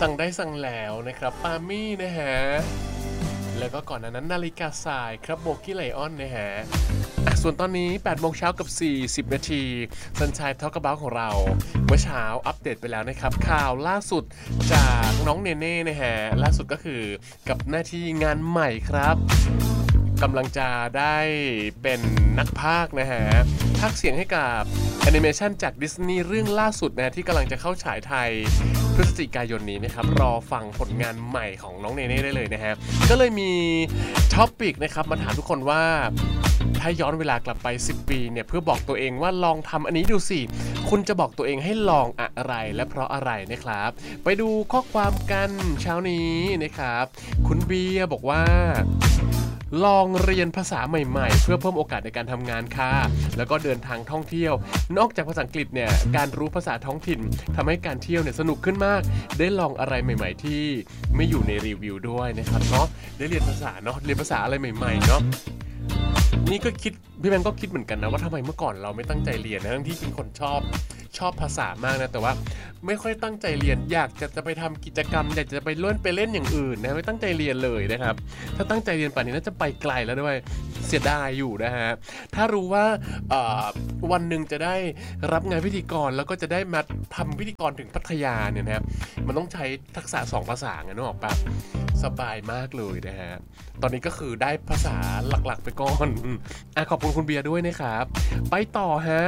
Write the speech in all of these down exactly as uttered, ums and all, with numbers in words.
สั่งได้สั่งแล้วนะครับปามี่นะฮะแล้วก็ก่อนหน้านั้นนาฬิกาทรายครับโบกี้ไลออนนะฮะส่วนตอนนี้แปดโมงเช้ากับสี่สิบนาทีสัญชัยทอล์กเบาท์ของเราเมื่อเช้าอัปเดตไปแล้วนะครับข่าวล่าสุดจากน้องเนเน่นะฮะล่าสุดก็คือกับหน้าที่งานใหม่ครับกำลังจะได้เป็นนักพากย์นะฮะพากย์เสียงให้กับแอนิเมชันจากดิสนีย์เรื่องล่าสุดนะที่กำลังจะเข้าฉายไทยพฤศจิกายนนี้นะครับรอฟังผลงานใหม่ของน้องเนเน่ได้เลยนะฮะก็เลยมีท็อปิกนะครับมาถามทุกคนว่าถ้าย้อนเวลากลับไปสิบปีเนี่ยเพื่อบอกตัวเองว่าลองทำอันนี้ดูสิคุณจะบอกตัวเองให้ลองอะไรและเพราะอะไรนะครับไปดูข้อความกันเช้านี้นะครับคุณเบียร์บอกว่าลองเรียนภาษาใหม่ๆเพื่อเพิ่มโอกาสในการทำงานค่ะแล้วก็เดินทางท่องเที่ยวนอกจากภาษาอังกฤษเนี่ยการรู้ภาษาท้องถิ่นทำให้การเที่ยวเนี่ยสนุกขึ้นมากได้ลองอะไรใหม่ๆที่ไม่อยู่ในรีวิวด้วยนะครับเนาะได้เรียนภาษาเนาะเรียนภาษาอะไรใหม่ๆเนาะนี่ก็คิดพี่แมนก็คิดเหมือนกันนะว่าทำไมเมื่อก่อนเราไม่ตั้งใจเรียนนะทั้งที่เป็นคนชอบชอบภาษามากนะแต่ว่าไม่ค่อยตั้งใจเรียนอยากจะจะไปทำกิจกรรมอยากจะไปเล่นไปเล่นอย่างอื่นนะไม่ตั้งใจเรียนเลยนะครับถ้าตั้งใจเรียนป่านนี้น่าจะไปไกลแล้วด้วยเสียดายอยู่นะฮะถ้ารู้ว่าวันหนึ่งจะได้รับงานพิธีกรแล้วก็จะได้มาทำพิธีกรถึงพัทยาเนี่ยนะมันต้องใช้ทักษะสองภาษาไงนึกออกปะสบายมากเลยนะฮะตอนนี้ก็คือได้ภาษาหลักๆไปก่อนอ่ะขอบคุณคุณเบียร์ด้วยนะครับไปต่อฮะ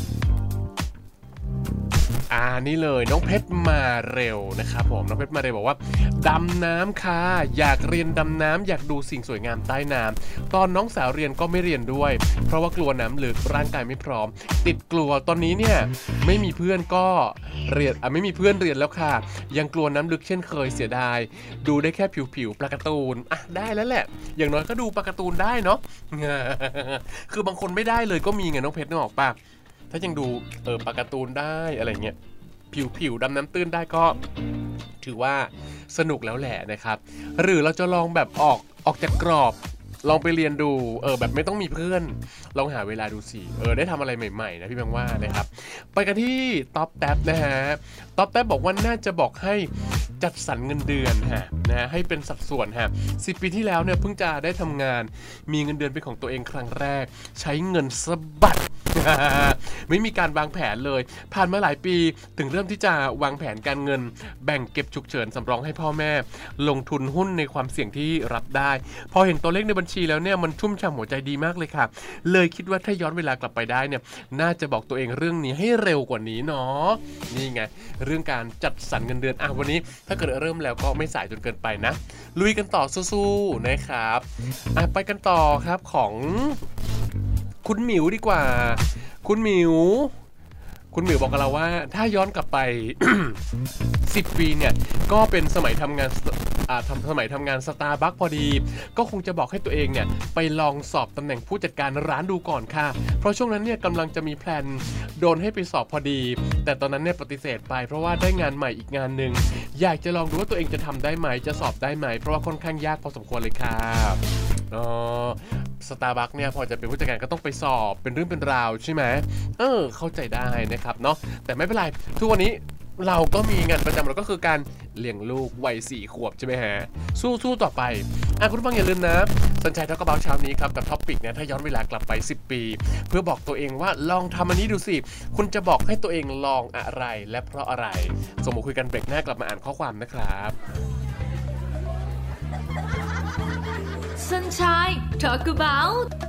อ่านี่เลยน้องเพชรมาเร็วนะครับผมน้องเพชรมาเร็วบอกว่าดำน้ำค่ะอยากเรียนดำน้ำอยากดูสิ่งสวยงามใต้น้ำตอนน้องสาวเรียนก็ไม่เรียนด้วยเพราะว่ากลัวน้ำลึกร่างกายไม่พร้อมติดกลัวตอนนี้เนี่ยไม่มีเพื่อนก็เรียนอ่ะไม่มีเพื่อนเรียนแล้วค่ะยังกลัวน้ำลึกเช่นเคยเสียดายดูได้แค่ผิวๆปลาการ์ตูนอ่ะได้แล้วแหละอย่างน้อยก็ดูปลาการ์ตูนได้เนาะ คือบางคนไม่ได้เลยก็มีไงน้องเพชรนึกออกปะถ้ายังดูเออปลาการ์ตูนได้อะไรเงี้ยผิวๆดำน้ำตื้นได้ก็ถือว่าสนุกแล้วแหละนะครับหรือเราจะลองแบบออกออกจากกรอบลองไปเรียนดูเออแบบไม่ต้องมีเพื่อนลองหาเวลาดูสิเออได้ทำอะไรใหม่ๆนะพี่แบงค์ว่านะครับไปกันที่ท็อปแท็บนะฮะท็อปแท็บบอกว่าน่าจะบอกให้จัดสรรเงินเดือนฮะนะให้เป็นสัดส่วนฮะสิบปีที่แล้วเนี่ยเพิ่งจะได้ทำงานมีเงินเดือนเป็นของตัวเองครั้งแรกใช้เงินสะบัดไม่มีการวางแผนเลยผ่านมาหลายปีถึงเริ่มที่จะวางแผนการเงินแบ่งเก็บฉุกเฉินสำรองให้พ่อแม่ลงทุนหุ้นในความเสี่ยงที่รับได้พอเห็นตัวเลขในบัญชีแล้วเนี่ยมันชุ่มฉ่ำหัวใจดีมากเลยค่ะเลยคิดว่าถ้าย้อนเวลากลับไปได้เนี่ยน่าจะบอกตัวเองเรื่องนี้ให้เร็วกว่านี้เนาะนี่ไงเรื่องการจัดสรรเงินเดือนอ่ะวันนี้ถ้าเกิดเริ่มแล้วก็ไม่สายจนเกินไปนะลุยกันต่อสู้ๆนะครับอ่ะไปกันต่อครับของคุณหมิวดีกว่าคุณหมิวคุณหมิวบอกกับเราว่าถ้าย้อนกลับไป สิบปีเนี่ยก็เป็นสมัยทำงานอ่าทำสมัยทำงานสตาร์บัคพอดีก็คงจะบอกให้ตัวเองเนี่ยไปลองสอบตำแหน่งผู้จัดการร้านดูก่อนค่ะเพราะช่วงนั้นเนี่ยกำลังจะมีแพลนโดนให้ไปสอบพอดีแต่ตอนนั้นเนี่ยปฏิเสธไปเพราะว่าได้งานใหม่อีกงานหนึ่งอยากจะลองดูว่าตัวเองจะทำได้ไหมจะสอบได้ไหมเพราะว่าค่อนข้างยากพอสมควรเลยค่ะอ๋อสตาร์บัคเนี่ยพอจะเป็นผู้จัดการก็ต้องไปสอบเป็นเรื่องเป็นราวใช่ไหมเออเข้าใจได้นะครับเนาะแต่ไม่เป็นไรทุกวันนี้เราก็มีงานประจำเราก็คือการเลี้ยงลูกวัยสี่ขวบใช่ไหมฮะสู้ๆต่อไปอ่ะคุณผู้ฟังอย่าลืมนะสัญชัยทอล์กเบาท์เช้านี้ครับกับท็อปิกเนี่ยถ้าย้อนเวลากลับไปสิบปีเพื่อบอกตัวเองว่าลองทำอันนี้ดูสิคุณจะบอกให้ตัวเองลองอะไรและเพราะอะไรส่งมาคุยกันเบรกหน้ากลับมาอ่านข้อความนะครับ Sunshine Talk About